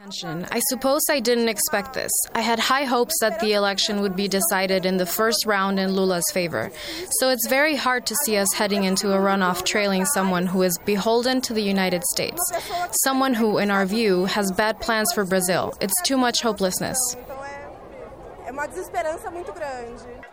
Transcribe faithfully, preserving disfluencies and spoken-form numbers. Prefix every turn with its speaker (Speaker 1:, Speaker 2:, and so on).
Speaker 1: I suppose I didn't expect this. I had high hopes that the election would be decided in the first round in Lula's favor. So it's very hard to see us heading into a runoff trailing someone who is beholden to the United States. Someone who, in our view, has bad plans for Brazil. It's too much hopelessness.
Speaker 2: É uma desesperança muito grande.